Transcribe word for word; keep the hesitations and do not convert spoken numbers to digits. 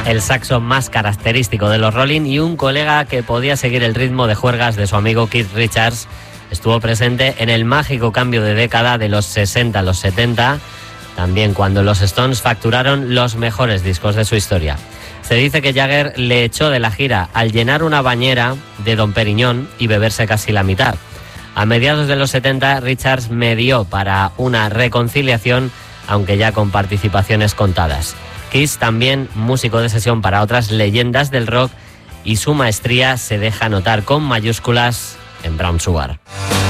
el saxo más característico de los Rolling y un colega que podía seguir el ritmo de juergas de su amigo Keith Richards. Estuvo presente en el mágico cambio de década de los sesenta a los setenta, también cuando los Stones facturaron los mejores discos de su historia. Se dice que Jagger le echó de la gira al llenar una bañera de Dom Perignon y beberse casi la mitad. A mediados de los setenta, Richards medió para una reconciliación, aunque ya con participaciones contadas. Kiss también músico de sesión para otras leyendas del rock, y su maestría se deja notar con mayúsculas en Brown Sugar.